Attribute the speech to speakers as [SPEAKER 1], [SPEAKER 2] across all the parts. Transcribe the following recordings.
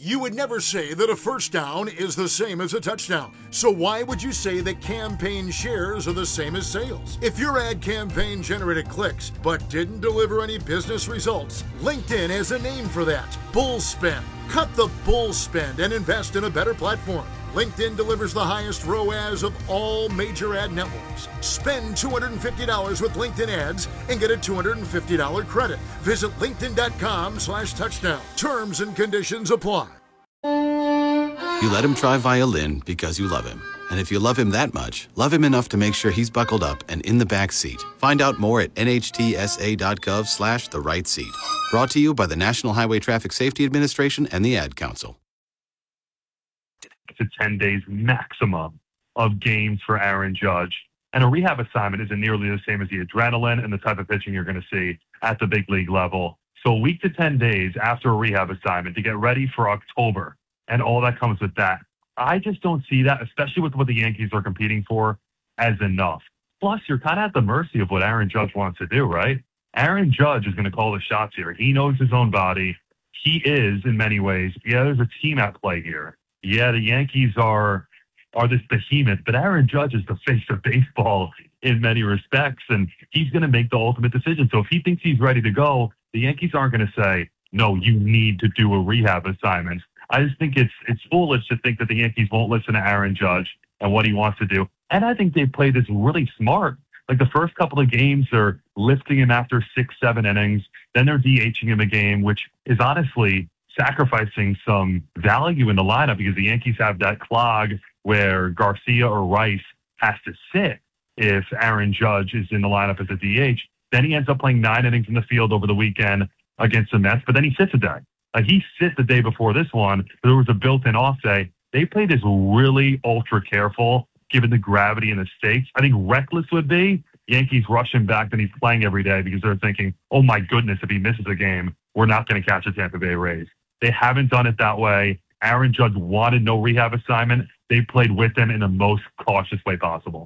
[SPEAKER 1] You would never say that a first down is the same as a touchdown. So why would you say that campaign shares are the same as sales? If your ad campaign generated clicks but didn't deliver any business results, LinkedIn has a name for that: bull spend. Cut the bull spend and invest in a better platform. LinkedIn delivers the highest ROAS of all major ad networks. Spend $250 with LinkedIn ads and get a $250 credit. Visit linkedin.com/touchdown. Terms and conditions apply.
[SPEAKER 2] You let him try violin because you love him. And if you love him that much, love him enough to make sure he's buckled up and in the back seat. Find out more at nhtsa.gov/the right seat. Brought to you by the National Highway Traffic Safety Administration and the Ad Council.
[SPEAKER 3] To 10 days maximum of games for Aaron Judge. And a rehab assignment isn't nearly the same as the adrenaline and the type of pitching you're going to see at the big league level. So a week to 10 days after a rehab assignment to get ready for October and all that comes with that. I just don't see that, especially with what the Yankees are competing for, as enough. Plus, you're kind of at the mercy of what Aaron Judge wants to do, right? Aaron Judge is going to call the shots here. He knows his own body. He is, in many ways, there's a team at play here. Yeah, the Yankees are this behemoth, but Aaron Judge is the face of baseball in many respects, and he's going to make the ultimate decision. So if he thinks he's ready to go, the Yankees aren't going to say, no, you need to do a rehab assignment. I just think it's foolish to think that the Yankees won't listen to Aaron Judge and what he wants to do. And I think they played this really smart. Like the first couple of games, they're lifting him after 6-7 innings. Then they're DHing him a game, which is honestly sacrificing some value in the lineup because the Yankees have that clog where Garcia or Rice has to sit if Aaron Judge is in the lineup as a DH. Then he ends up playing 9 innings in the field over the weekend against the Mets, but then he sits a day. He sit the day before this one. There was a built-in off day. They played this really ultra careful, given the gravity and the stakes. I think reckless would be Yankees rush him back, then he's playing every day because they're thinking, oh my goodness, if he misses a game, we're not going to catch the Tampa Bay Rays. They haven't done it that way. Aaron Judge wanted no rehab assignment. They played with them in the most cautious way possible.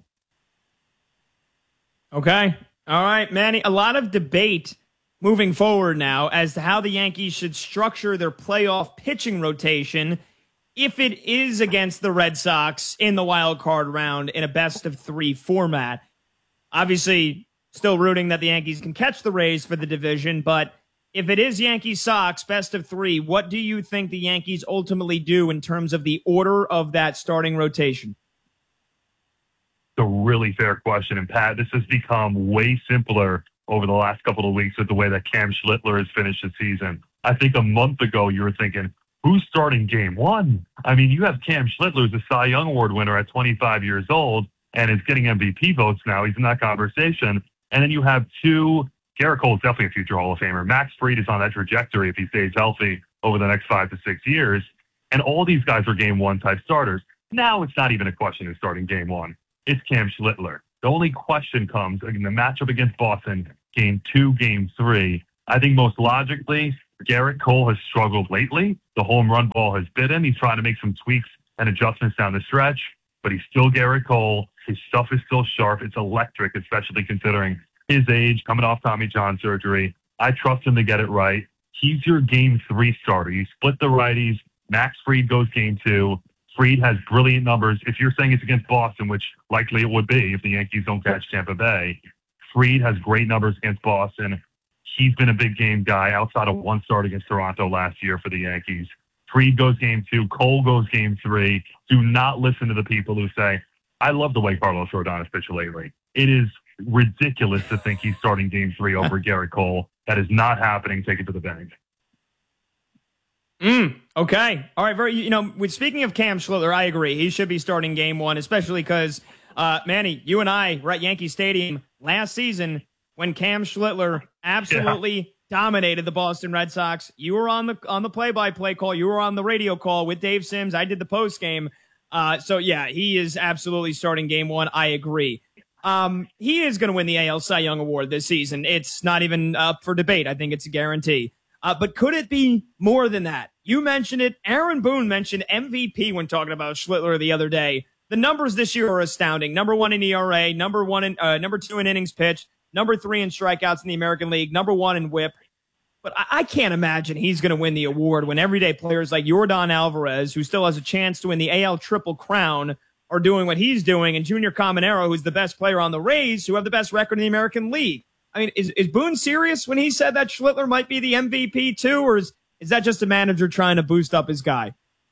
[SPEAKER 4] Okay. All right, Manny. A lot of debate moving forward now as to how the Yankees should structure their playoff pitching rotation if it is against the Red Sox in the wild card round in a best-of-3 format. Obviously, still rooting that the Yankees can catch the Rays for the division, but if it is Yankees-Sox, best-of-3, what do you think the Yankees ultimately do in terms of the order of that starting rotation?
[SPEAKER 3] It's a really fair question. And, Pat, this has become way simpler over the last couple of weeks with the way that Cam Schlittler has finished the season. I think a month ago you were thinking, who's starting game one? I mean, you have Cam Schlittler, who's a Cy Young Award winner at 25 years old and is getting MVP votes now. He's in that conversation. And then you have two. Gerrit Cole is definitely a future Hall of Famer. Max Fried is on that trajectory if he stays healthy over the next 5 to 6 years. And all these guys are game one type starters. Now it's not even a question of starting game one. It's Cam Schlittler. The only question comes in the matchup against Boston, game 2, game 3. I think most logically, Gerrit Cole has struggled lately. The home run ball has bit him. He's trying to make some tweaks and adjustments down the stretch, but he's still Gerrit Cole. His stuff is still sharp. It's electric, especially considering his age, coming off Tommy John surgery. I trust him to get it right. He's your game 3 starter. You split the righties. Max Fried goes game 2. Fried has brilliant numbers. If you're saying it's against Boston, which likely it would be if the Yankees don't catch Tampa Bay, Fried has great numbers against Boston. He's been a big game guy outside of one start against Toronto last year for the Yankees. Fried goes game 2. Cole goes game 3. Do not listen to the people who say, I love the way Carlos Rodon has pitched lately. It is ridiculous to think he's starting game 3 over Gerrit Cole. That is not happening. Take it to the bank.
[SPEAKER 4] Okay. All right. Speaking of Cam Schlittler, I agree. He should be starting game 1, especially because, Manny, you and I were at Yankee Stadium last season when Cam Schlittler absolutely dominated the Boston Red Sox. You were on the play-by-play call. You were on the radio call with Dave Sims. I did the post game. He is absolutely starting game 1. I agree. He is going to win the AL Cy Young Award this season. It's not even up for debate. I think it's a guarantee. But could it be more than that? You mentioned it. Aaron Boone mentioned MVP when talking about Schlittler the other day. The numbers this year are astounding. Number 1 in ERA, number 2 in innings pitched, number 3 in strikeouts in the American League, number 1 in WHIP. But I can't imagine he's going to win the award when everyday players like Yordan Alvarez, who still has a chance to win the AL Triple Crown, are doing what he's doing, and Junior Caminero, who's the best player on the Rays, who have the best record in the American League. I mean, is Boone serious when he said that Schlittler might be the MVP too, or is that just a manager trying to boost up his guy?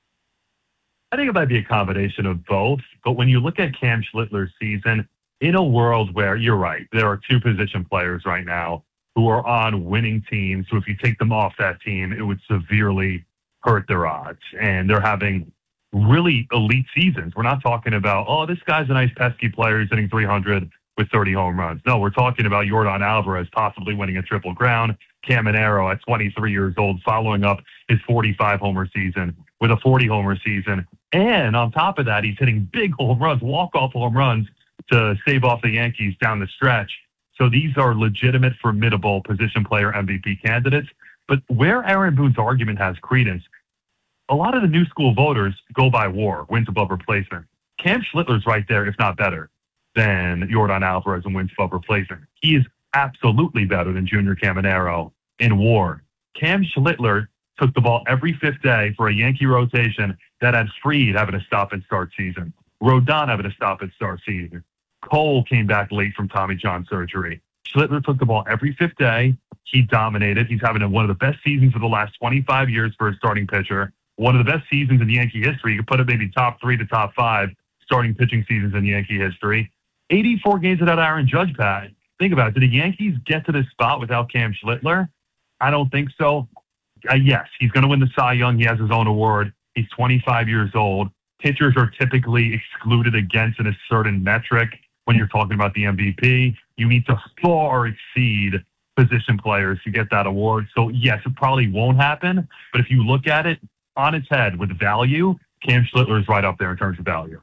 [SPEAKER 3] I think it might be a combination of both. But when you look at Cam Schlittler's season, in a world where, you're right, there are two position players right now who are on winning teams, so if you take them off that team, it would severely hurt their odds. And they're having really elite seasons. We're not talking about, oh, this guy's a nice pesky player who's hitting 300 with 30 home runs. No, we're talking about Yordan Alvarez possibly winning a Triple Crown, Caminero at 23 years old following up his 45-homer season with a 40-homer season. And on top of that, he's hitting big home runs, walk-off home runs to stave off the Yankees down the stretch. So these are legitimate, formidable position player MVP candidates. But where Aaron Boone's argument has credence, a lot of the new school voters go by WAR, wins above replacement. Cam Schlittler's right there, if not better, than Yordan Alvarez in wins above replacement. He is absolutely better than Junior Caminero in WAR. Cam Schlittler took the ball every fifth day for a Yankee rotation that had Fried having a stop-and-start season, Rodon having a stop-and-start season. Cole came back late from Tommy John surgery. Schlittler took the ball every fifth day. He dominated. He's having one of the best seasons of the last 25 years for a starting pitcher. One of the best seasons in Yankee history. You could put it maybe top 3 to top 5 starting pitching seasons in Yankee history. 84 games without Aaron Judge, Pat. Think about it. Did the Yankees get to this spot without Cam Schlittler? I don't think so. Yes, he's going to win the Cy Young. He has his own award. He's 25 years old. Pitchers are typically excluded against in a certain metric. When you're talking about the MVP, you need to far exceed position players to get that award. So, yes, it probably won't happen. But if you look at it on its head with value, Cam Schlittler is right up there in terms of value.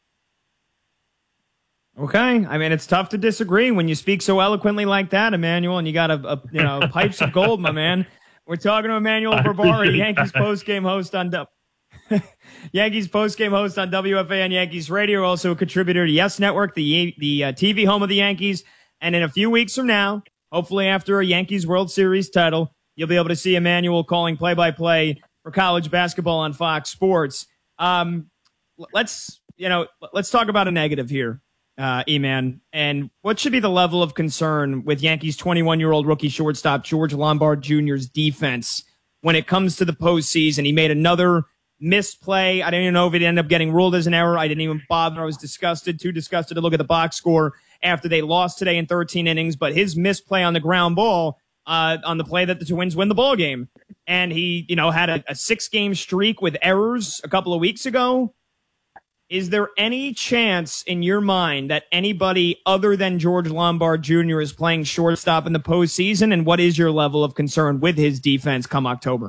[SPEAKER 4] Okay. I mean, it's tough to disagree when you speak so eloquently like that, Emmanuel, and you got pipes of gold, my man. We're talking to Emmanuel Barbari, Yankees postgame host on Yankees postgame host on WFAN Yankees Radio, also a contributor to Yes Network, the TV home of the Yankees. And in a few weeks from now, hopefully after a Yankees World Series title, you'll be able to see Emmanuel calling play-by-play for college basketball on Fox Sports. Let's talk about a negative here, E-Man. And what should be the level of concern with Yankees 21-year-old rookie shortstop George Lombard Jr.'s defense when it comes to the postseason? He made another missed play. I didn't even know if it ended up getting ruled as an error. I didn't even bother. I was too disgusted to look at the box score after they lost today in 13 innings. But his missed play on the ground ball, on the play that the Twins win the ball game. And he, had a 6-game streak with errors a couple of weeks ago. Is there any chance in your mind that anybody other than George Lombard Jr. is playing shortstop in the postseason? And what is your level of concern with his defense come October?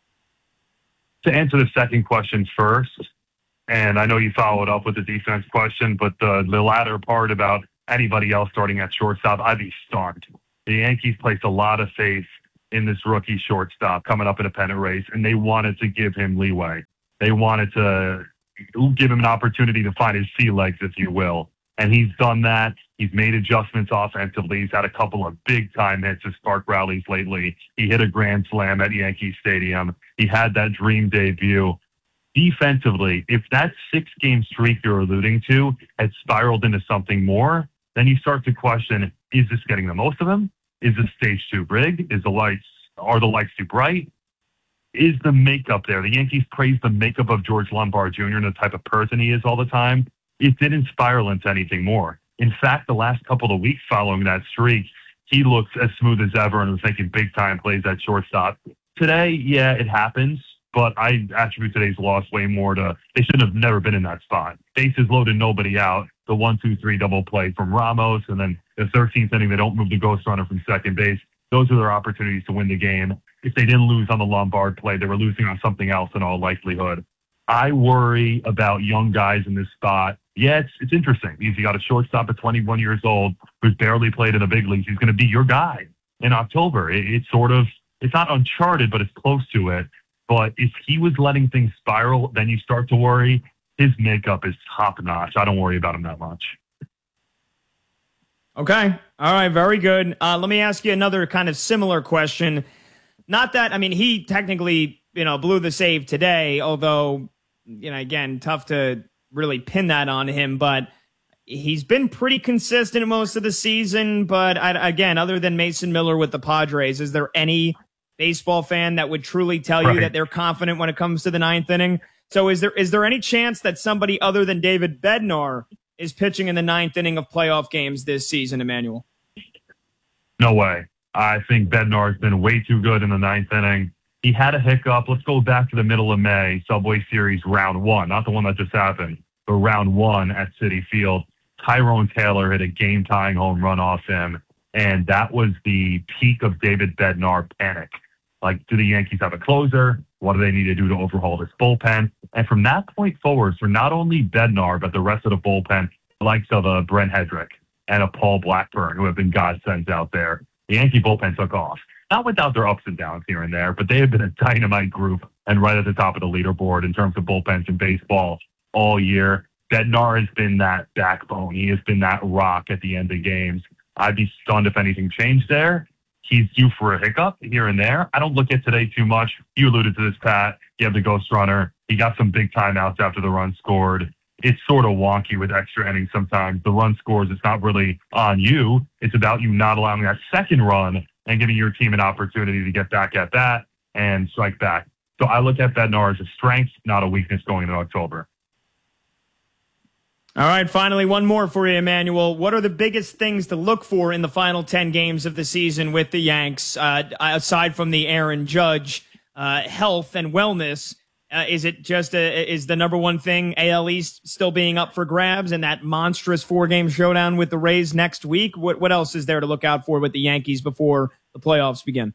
[SPEAKER 3] To answer the second question first, and I know you followed up with the defense question, but the latter part about anybody else starting at shortstop, I'd be stunned. The Yankees placed a lot of faith in this rookie shortstop coming up in a pennant race, and they wanted to give him leeway. They wanted to give him an opportunity to find his sea legs, if you will. And he's done that. He's made adjustments offensively. He's had a couple of big-time hits to spark rallies lately. He hit a grand slam at Yankee Stadium. He had that dream debut. Defensively, if that 6-game streak you're alluding to had spiraled into something more, then you start to question, is this getting the most of him? Is the stage too big? Are the lights too bright? Is the makeup there? The Yankees praised the makeup of George Lombard Jr. and the type of person he is all the time. It didn't spiral into anything more. In fact, the last couple of weeks following that streak, he looks as smooth as ever and was making big-time plays at shortstop. Today, yeah, it happens, but I attribute today's loss way more to they should have never been in that spot. Bases loaded, nobody out. The 1-2-3 double play from Ramos, and then the 13th inning, they don't move the ghost runner from second base. Those are their opportunities to win the game. If they didn't lose on the Lombard play, they were losing on something else in all likelihood. I worry about young guys in this spot. Yeah, it's interesting. You got a shortstop at 21 years old who's barely played in the big leagues. He's going to be your guy in October. It's not uncharted, but it's close to it. But if he was letting things spiral, then you start to worry. His makeup is top-notch. I don't worry about him that much.
[SPEAKER 4] Okay. All right. Very good. Let me ask you another kind of similar question. Not that, I mean, he technically, blew the save today, although, again, tough to really pin that on him, but he's been pretty consistent most of the season. But again, other than Mason Miller with the Padres, is there any baseball fan that would truly tell you that they're confident when it comes to the ninth inning? So is there any chance that somebody other than David Bednar is pitching in the ninth inning of playoff games this season, Emmanuel?
[SPEAKER 3] No way. I think Bednar's been way too good in the ninth inning. He had a hiccup. Let's go back to the middle of May, Subway Series round 1, not the one that just happened, but round 1 at Citi Field. Tyrone Taylor hit a game-tying home run off him, and that was the peak of David Bednar panic. Like, do the Yankees have a closer? What do they need to do to overhaul this bullpen? And from that point forward, for not only Bednar, but the rest of the bullpen, the likes of a Brent Hedrick and a Paul Blackburn, who have been godsends out there, the Yankee bullpen took off. Not without their ups and downs here and there, but they have been a dynamite group and right at the top of the leaderboard in terms of bullpens in baseball all year. Bednar has been that backbone. He has been that rock at the end of games. I'd be stunned if anything changed there. He's due for a hiccup here and there. I don't look at today too much. You alluded to this, Pat. You have the ghost runner. He got some big timeouts after the run scored. It's sort of wonky with extra innings sometimes. The run scores, it's not really on you. It's about you not allowing that second run and giving your team an opportunity to get back at that and strike back. So I look at Bednar as a strength, not a weakness going into October.
[SPEAKER 4] All right, finally, one more for you, Emmanuel. What are the biggest things to look for in the final 10 games of the season with the Yanks, aside from the Aaron Judge health and wellness? Is it just is the number one thing AL East still being up for grabs and that monstrous 4-game showdown with the Rays next week? What else is there to look out for with the Yankees before the playoffs begin?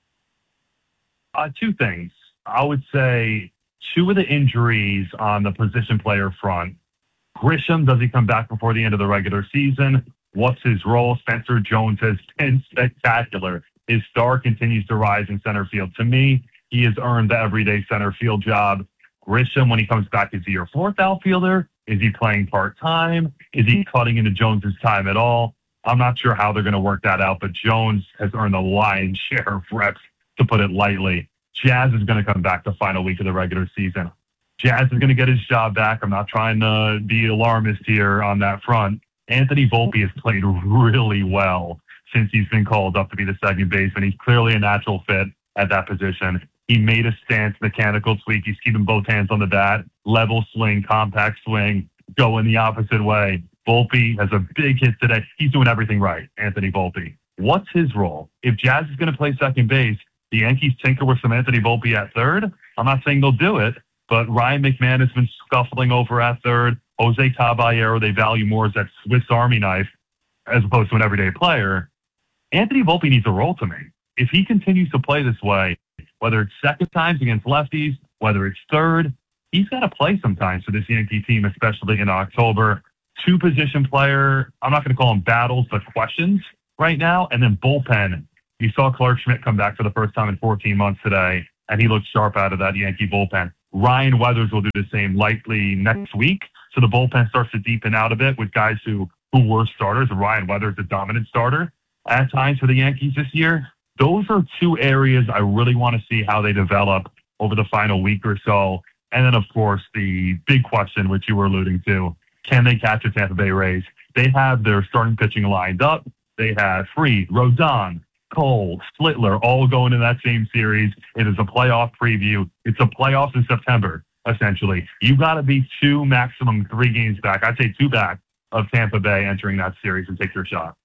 [SPEAKER 3] Two things. I would say 2 of the injuries on the position player front. Grisham, does he come back before the end of the regular season? What's his role? Spencer Jones has been spectacular. His star continues to rise in center field. To me, he has earned the everyday center field job. Grisham, when he comes back, is he your 4th outfielder? Is he playing part-time? Is he cutting into Jones's time at all? I'm not sure how they're going to work that out, but Jones has earned the lion's share of reps, to put it lightly. Jazz is going to come back the final week of the regular season. Jazz is going to get his job back. I'm not trying to be alarmist here on that front. Anthony Volpe has played really well since he's been called up to be the second baseman. He's clearly a natural fit at that position. He made a stance, mechanical tweak. He's keeping both hands on the bat, level swing, compact swing, going the opposite way. Volpe has a big hit today. He's doing everything right, Anthony Volpe. What's his role? If Jazz is going to play second base, the Yankees tinker with some Anthony Volpe at third. I'm not saying they'll do it, but Ryan McMahon has been scuffling over at third. Jose Caballero, they value more as that Swiss Army knife as opposed to an everyday player. Anthony Volpe needs a role to me. If he continues to play this way, whether it's second times against lefties, whether it's third, he's got to play sometimes for this Yankee team, especially in October. 2-position player, I'm not going to call them battles, but questions right now. And then bullpen. You saw Clark Schmidt come back for the first time in 14 months today, and he looked sharp out of that Yankee bullpen. Ryan Weathers will do the same likely next week. So the bullpen starts to deepen out a bit with guys who were starters. Ryan Weathers, the dominant starter at times for the Yankees this year. Those are 2 areas I really want to see how they develop over the final week or so. And then, of course, the big question, which you were alluding to, can they catch the Tampa Bay Rays? They have their starting pitching lined up. They have Fried, Rodon, Cole, Slittler, all going in that same series. It is a playoff preview. It's a playoffs in September, essentially. You got to be 2, maximum 3 games back. I'd say 2 back of Tampa Bay entering that series and take your shot.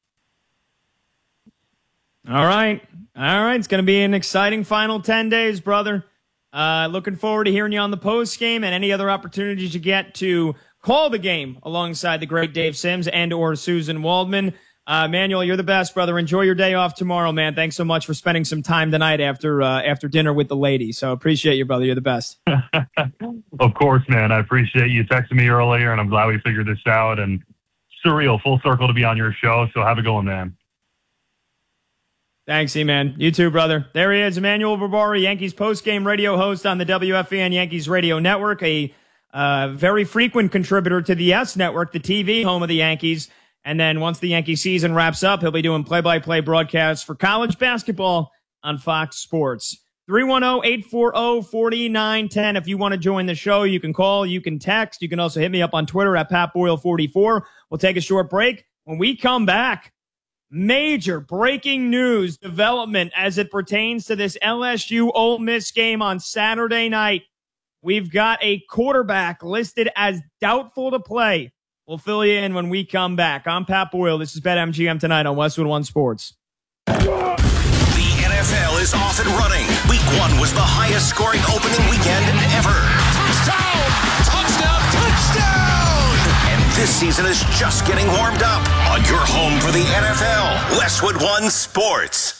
[SPEAKER 4] All right. It's going to be an exciting final 10 days, brother. Looking forward to hearing you on the post game and any other opportunities you get to call the game alongside the great Dave Sims and or Susan Waldman. Manuel, you're the best, brother. Enjoy your day off tomorrow, man. Thanks so much for spending some time tonight after dinner with the ladies. So appreciate you, brother. You're the best.
[SPEAKER 3] Of course, man. I appreciate you texting me earlier, and I'm glad we figured this out. And surreal, full circle to be on your show. So have a good one, man.
[SPEAKER 4] Thanks, E-Man. You too, brother. There he is, Emmanuel Barbari, Yankees post-game radio host on the WFAN Yankees radio network, a very frequent contributor to the YES Network, the TV home of the Yankees. And then once the Yankee season wraps up, he'll be doing play-by-play broadcasts for college basketball on Fox Sports. 310-840-4910. If you want to join the show, you can call, you can text. You can also hit me up on Twitter at PatBoyle44. We'll take a short break. When we come back, major breaking news development as it pertains to this LSU Ole Miss game on Saturday night. We've got a quarterback listed as doubtful to play. We'll fill you in when we come back. I'm Pat Boyle. This is BetMGM tonight on Westwood One Sports.
[SPEAKER 5] The NFL is off and running. Week 1 was the highest scoring opening weekend ever. Touchdown! Touchdown! Touchdown! And this season is just getting warmed up on your home for the NFL, Westwood One Sports.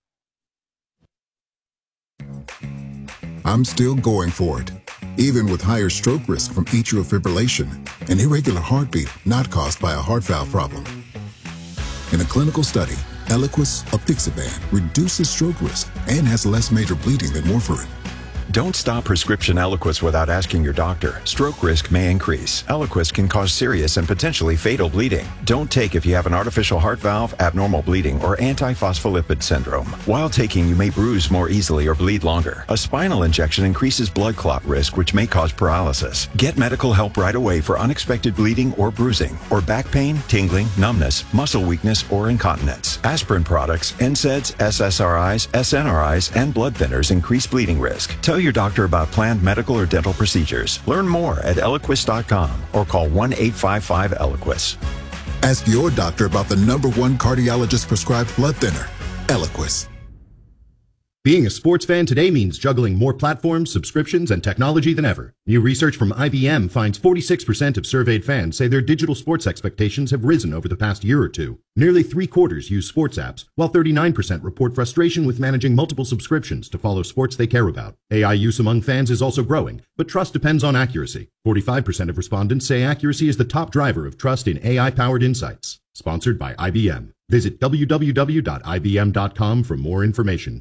[SPEAKER 6] I'm still going for it, even with higher stroke risk from atrial fibrillation, an irregular heartbeat not caused by a heart valve problem. In a clinical study, Eliquis apixaban reduces stroke risk and has less major bleeding than warfarin.
[SPEAKER 7] Don't stop prescription Eliquis without asking your doctor. Stroke risk may increase. Eliquis can cause serious and potentially fatal bleeding. Don't take if you have an artificial heart valve, abnormal bleeding, or antiphospholipid syndrome. While taking, you may bruise more easily or bleed longer. A spinal injection increases blood clot risk, which may cause paralysis. Get medical help right away for unexpected bleeding or bruising, or back pain, tingling, numbness, muscle weakness, or incontinence. Aspirin products, NSAIDs, SSRIs, SNRIs, and blood thinners increase bleeding risk. Tell your doctor about planned medical or dental procedures. Learn more at Eliquis.com or call 1-855-ELIQUIS.
[SPEAKER 6] Ask your doctor about the #1 cardiologist prescribed blood thinner, Eliquis.
[SPEAKER 8] Being a sports fan today means juggling more platforms, subscriptions, and technology than ever. New research from IBM finds 46% of surveyed fans say their digital sports expectations have risen over the past year or two. Nearly 3/4 use sports apps, while 39% report frustration with managing multiple subscriptions to follow sports they care about. AI use among fans is also growing, but trust depends on accuracy. 45% of respondents say accuracy is the top driver of trust in AI-powered insights. Sponsored by IBM. Visit www.ibm.com for more information.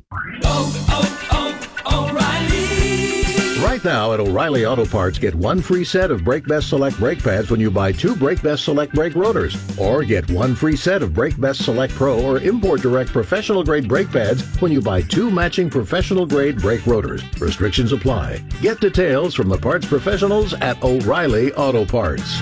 [SPEAKER 9] O'Reilly! Right now at O'Reilly Auto Parts, get one free set of Brake Best Select brake pads when you buy 2 Brake Best Select brake rotors. Or get one free set of Brake Best Select Pro or Import Direct professional grade brake pads when you buy 2 matching professional grade brake rotors. Restrictions apply. Get details from the parts professionals at O'Reilly Auto Parts.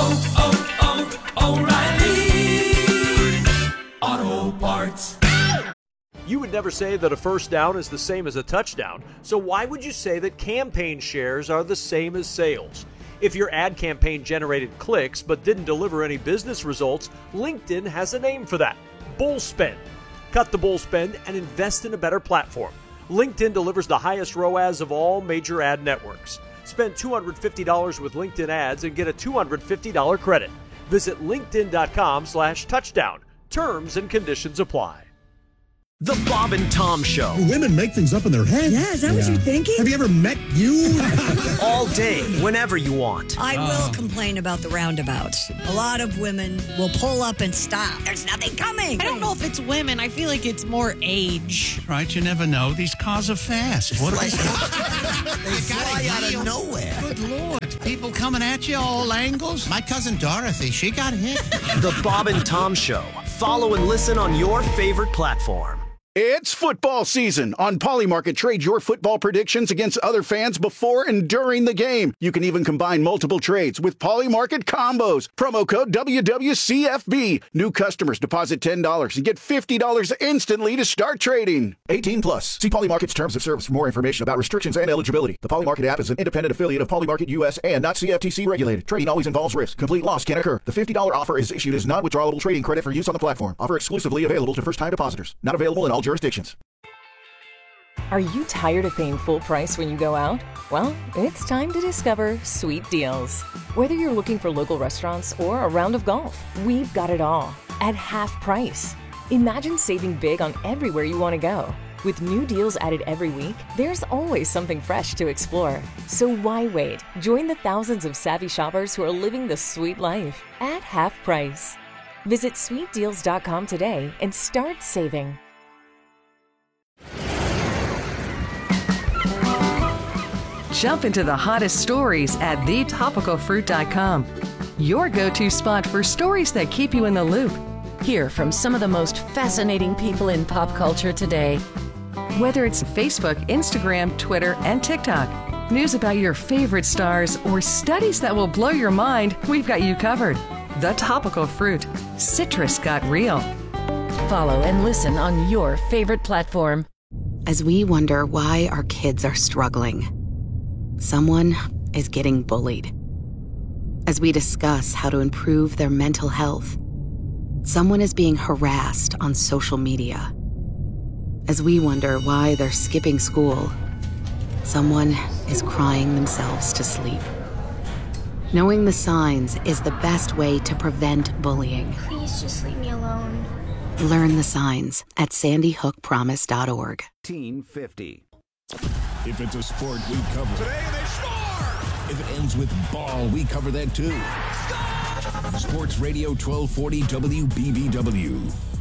[SPEAKER 10] You would never say that a first down is the same as a touchdown, so why would you say that campaign shares are the same as sales? If your ad campaign generated clicks but didn't deliver any business results, LinkedIn has a name for that: bull spend. Cut the bull spend and invest in a better platform. LinkedIn delivers the highest ROAS of all major ad networks. Spend $250 with LinkedIn ads and get a $250 credit. Visit linkedin.com/touchdown. Terms and conditions apply.
[SPEAKER 5] The Bob and Tom Show.
[SPEAKER 11] Do women make things up in their head?
[SPEAKER 12] Yeah, is that what you're thinking?
[SPEAKER 11] Have you ever met you?
[SPEAKER 5] All day, whenever you want.
[SPEAKER 12] I will complain about the roundabouts. A lot of women will pull up and stop. There's nothing coming.
[SPEAKER 13] I don't know if it's women. I feel like it's more age.
[SPEAKER 14] Right, you never know. These cars are fast. What
[SPEAKER 15] they fly out of nowhere.
[SPEAKER 14] Good Lord. People coming at you all angles. My cousin Dorothy, she got hit.
[SPEAKER 5] The Bob and Tom Show. Follow and listen on your favorite platform.
[SPEAKER 16] It's football season. On Polymarket, trade your football predictions against other fans before and during the game. You can even combine multiple trades with Polymarket combos. Promo code WWCFB. New customers deposit $10 and get $50 instantly to start trading. 18 plus. See Polymarket's terms of service for more information about restrictions and eligibility. The Polymarket app is an independent affiliate of Polymarket US and not CFTC regulated. Trading always involves risk. Complete loss can occur. The $50 offer is issued as non-withdrawable trading credit for use on the platform. Offer exclusively available to first-time depositors. Not available in all jurisdictions.
[SPEAKER 17] Are you tired of paying full price when you go out? Well, it's time to discover Sweet Deals. Whether you're looking for local restaurants or a round of golf, we've got it all at half price. Imagine saving big on everywhere you want to go. With new deals added every week, there's always something fresh to explore. So why wait? Join the thousands of savvy shoppers who are living the sweet life at half price. Visit sweetdeals.com today and start saving.
[SPEAKER 18] Jump into the hottest stories at thetopicalfruit.com. Your go-to spot for stories that keep you in the loop. Hear from some of the most fascinating people in pop culture today. Whether it's Facebook, Instagram, Twitter, and TikTok, news about your favorite stars, or studies that will blow your mind, we've got you covered. The Topical Fruit. Citrus got real.
[SPEAKER 17] Follow and listen on your favorite platform.
[SPEAKER 19] As we wonder why our kids are struggling, someone is getting bullied. As we discuss how to improve their mental health, someone is being harassed on social media. As we wonder why they're skipping school, someone is crying themselves to sleep. Knowing the signs is the best way to prevent bullying.
[SPEAKER 20] Please just leave me alone.
[SPEAKER 19] Learn the signs at sandyhookpromise.org.
[SPEAKER 21] 1950.
[SPEAKER 22] If it's a sport, we cover. Today they score! If it ends with ball, we cover that too. Score! Sports Radio 1240 WBBW.